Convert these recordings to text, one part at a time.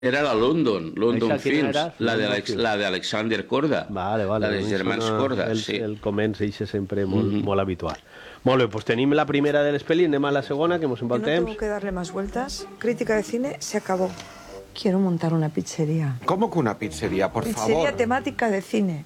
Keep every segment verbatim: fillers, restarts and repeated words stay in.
Era la London, London Eixa quina Films, era? la de London Alex- Films. la d'Alexander Korda, Vale, vale. la dels a mi germans sona Korda, el, sí. el començ eixe sempre molt, molt habitual. Molt bé, doncs tenim la primera de les pel·lis, anem a la segona, que mos en va Que el no temps. tengo que darle más vueltas. Crítica de cine se acabó. Quiero montar una pizzería. ¿Cómo que una pizzería, por Pizzería favor? temática de cine.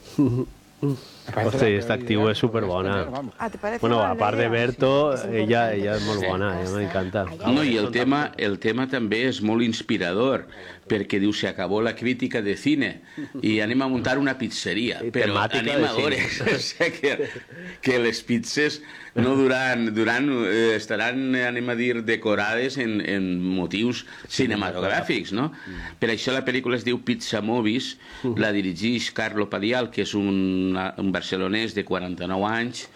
Hosti, esta actriu és superbona. Ah, ¿te parece Bueno, mala a part de idea? Berto, Sí, ella, es ella és molt Sí. bona, ella m'encanta. No, i el tema, el tema també és molt inspirador, perquè diu, se acabó la crítica de cine i anem a muntar una pizzeria, I però temàtica anem de a veure cine. o sigui, que, que les pizzas no duran, duran eh, estaran, anem a dir, decorades en, en motius cinematogràfics, no? Per això la pel·lícula es diu Pizza Movies, la dirigeix Carlo Padial, que és un, un barcelonès de quaranta-nou anys.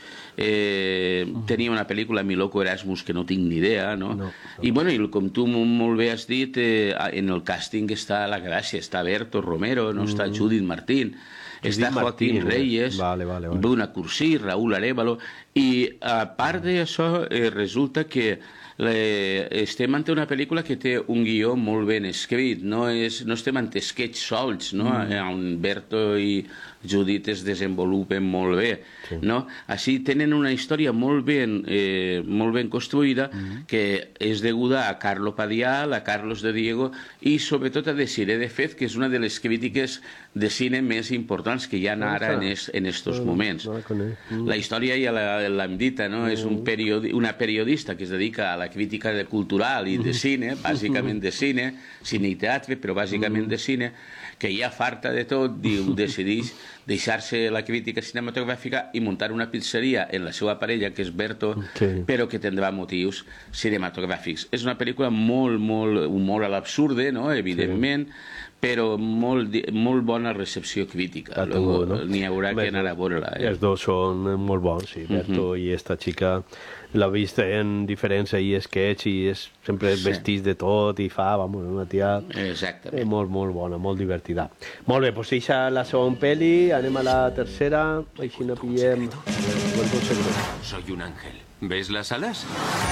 Eh, tenia una pel·lícula, Mi loco Erasmus, que no tinc ni idea, no? No. I, bueno, i com tu molt bé has dit, eh, en el càsting està la gràcia, està Berto Romero, no està Judith Martín, està Joaquín Martín, eh? Reyes, Vale, vale, vale. Bruna Cursí, Raúl Arévalo, i a part d'això eh, resulta que le, estem ante una pel·lícula que té un guió molt ben escrit, no, és, no estem ante sketch solts, no? Mm. On Berto i Judit es desenvolupen molt bé, sí. No? Així tenen una història molt ben, eh, molt ben construïda, mm. que és deguda a Carlo Padial, a Carlos de Diego i sobretot a Desiré de Fez, que és una de les crítiques de cine més importants que hi ha ara en, es, en estos moments. No la conec. Mm. La història ja l'hem dita, no? És un periodi una periodista que es dedica a la crítica de cultural i de cine, bàsicament de cine, cine i teatre, però bàsicament de cine, que ja farta de tot, diu, decideix deixar-se la crítica cinematogràfica i muntar una pizzeria en la seva parella, que és Berto, Sí. però que tindrà motius cinematogràfics. És una pel·lícula molt, molt humor a l'absurde, no? Evidentment, però molt, di- molt bona recepció crítica. Ha Luego, tingut, no? n'hi haurà que Bé, anar a veure-la. Eh? Els dos són molt bons, sí. Berto i esta xica l'ha vist en diferents ahí sketch i és sempre Sí. vestits de tot i fa, vamos, una tia eh, Exactament. molt, molt bona, molt divertida. Molt bé, doncs eixa la segona pel·li, anem a la tercera, així no pillem... Cuento secreto. Soy un ángel. ¿Ves las alas?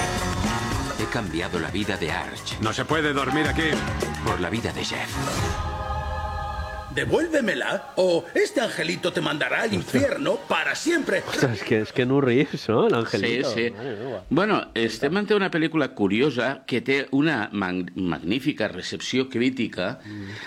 He cambiado la vida de Arch No se puede dormir aquí. por la vida de Jeff. Devuélvemela o este angelito te mandará al infierno para siempre. Ostres, és que, és que no rius, no, l'Angelito? Sí, sí. Mare meva. Bueno, estem ante una pel·lícula curiosa que té una mag magnífica recepció crítica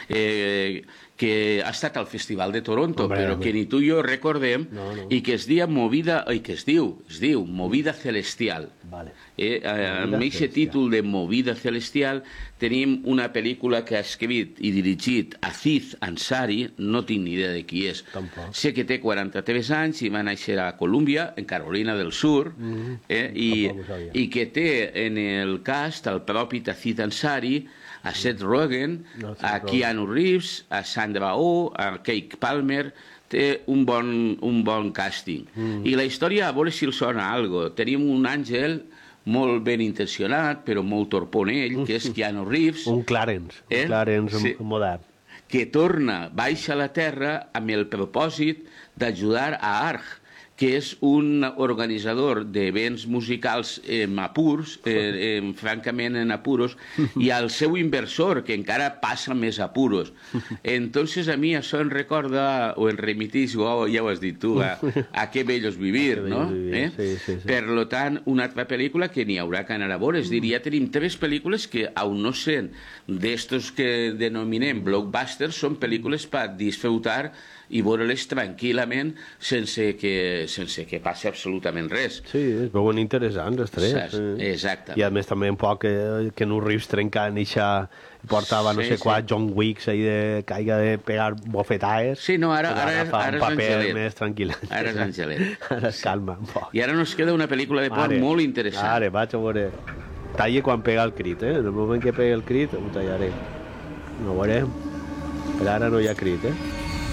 eh, que ha estat al Festival de Toronto, Hombre, però home. que ni tu i jo recordem, No, no. i que es dia Movida, i que es diu, es diu Movida Celestial. Vale. Eh, eh, amb Movida aquest Celestial. títol de Movida Celestial tenim una pel·lícula que ha escrit i dirigit Aziz Ansari, no tinc ni idea de qui és. Tampoc. Sé que té quaranta-tres anys i va néixer a Colúmbia, en Carolina del Sur, eh, i, Tampoc ho sabia. i que té en el cast el propi Aziz Ansari, a Seth Rogen, No, Seth a Rogen. Keanu Reeves, a Sandra Oh, a Kate Palmer, té un bon, un bon càsting. Mm. I la història, a veure si els sona algo. Tenim un àngel molt ben intencionat, però molt torponell, que és Keanu Reeves, Un Clarence, un Eh? Clarence Sí. modern. que torna, baixa a la Terra amb el propòsit d'ajudar a Arch, que és un organitzador d'events musicals en apuros, eh, eh, francament en apuros, i al seu inversor, que encara passa més apuros. Entonces a mi això em recorda, o em remitís, oh, ja ho has dit tu, a, a Qué bello es vivir, A Qué bello no? es vivir, Eh? sí, sí, sí. Per lo tant, una altra pel·lícula que n'hi haurà que anar a veure. És dir, ja tenim tres pel·lícules que, aun no sent d'estos que denominem blockbusters, són pel·lícules per disfrutar i veure-les tranquil·lament sense que, sense que passi absolutament res. Sí, es veuen interessants els tres. Saps? eh. Exactament. I a més també un poc que, que no rius trencant eixa portava no Sí, sé sí. quan John Wicks ahí de caiga de pegar bofetades. Sí, no, ara, Però ara, és- fa ara un és paper Angelet. més tranquil. Ara és Angelet. Ara es calma un poc. I ara nos queda una pel·lícula de por Ara, molt interessant. Ara, vaig a veure. Talla quan pega el crit, eh? En el moment que pega el crit, ho tallaré. No ho veurem. Per ara no hi ha crit, eh?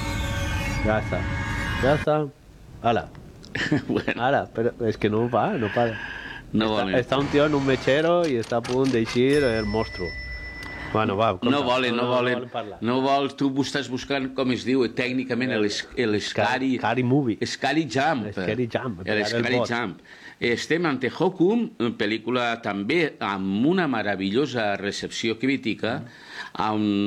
Ja està. Ja està. Ala. Bueno, Ara, però és que no va, no para. no vol Està, està un tio en un mechero i està a punt d'eixir el monstru. Bueno, va, compte. No volen, no, no volen. volen parlar. No vols, tu estàs buscant, com es diu tècnicament, l'Scary... Scary Movie. Scary Jump. Scary Jump, El ara és Scary bo. Jump. Estem ante Hokum, pel·lícula també amb una meravellosa recepció crítica, amb